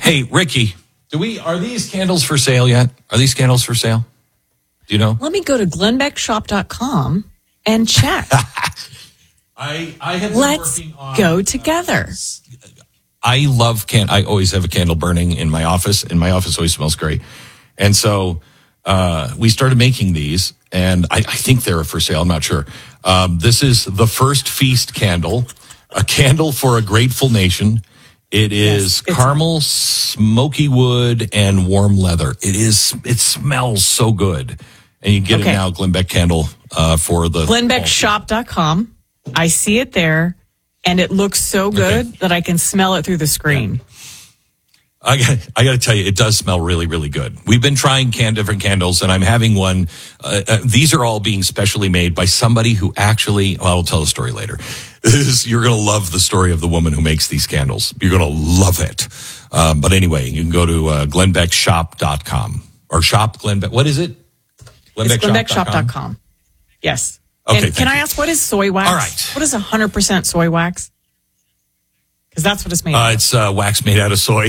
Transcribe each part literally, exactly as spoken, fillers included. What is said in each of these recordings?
Hey, Ricky, do we are these candles for sale yet? Are these candles for sale? Do you know? Let me go to glenn beck shop dot com and check. I I have Let's been working on, go together. Uh, I love can. I always have a candle burning in my office, and my office always smells great. And so uh, we started making these, and I, I think they're for sale. I'm not sure. Um, this is the First Feast candle, a candle for a grateful nation. It is yes, caramel, smoky wood, and warm leather. It is. It smells so good, and you can get okay. it now. Glenn Beck candle uh, for the glenn beck shop dot com. I see it there, and it looks so good okay. that I can smell it through the screen. Yeah. I got, I got to tell you, it does smell really, really good. We've been trying can different candles, and I'm having one. Uh, uh, these are all being specially made by somebody who actually. Well, I'll tell the story later. This, you're going to love the story of the woman who makes these candles. You're going to love it. Um, but anyway, you can go to uh, glenn beck shop dot com or shop Glenn Beck. What is it? glenn beck shop dot com. Yes. Okay. And can I you. ask, what is soy wax? All right. What is one hundred percent soy wax? Because that's what it's made uh, of. It's uh, wax made out of soy.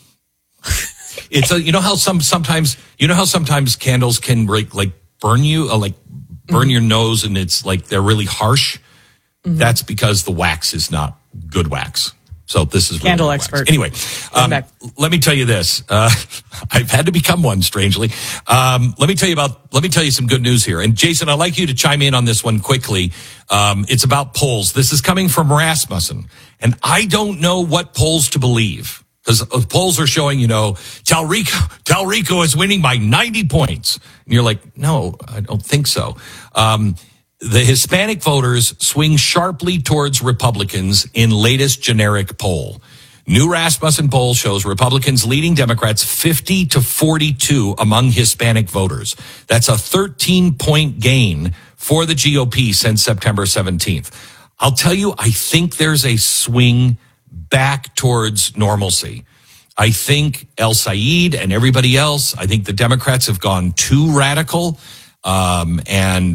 It's a, you know how some sometimes you know how sometimes candles can like, like burn you, uh, like burn mm-hmm. your nose, and it's like they're really harsh. Mm-hmm. That's because the wax is not good wax. So this is candle really expert. Wax. Anyway, um, let me tell you this. Uh, I've had to become one, strangely. Um, let me tell you about. Let me tell you some good news here. And Jason, I'd like you to chime in on this one quickly. Um, it's about polls. This is coming from Rasmussen, and I don't know what polls to believe. Because polls are showing, you know, Talrico, Talrico is winning by ninety points. And you're like, no, I don't think so. Um, the Hispanic voters swing sharply towards Republicans in latest generic poll. New Rasmussen poll shows Republicans leading Democrats fifty to forty-two among Hispanic voters. That's a thirteen point gain for the G O P since September seventeenth. I'll tell you, I think there's a swing back towards normalcy. I think El Said and everybody else, I think the Democrats have gone too radical. Um, and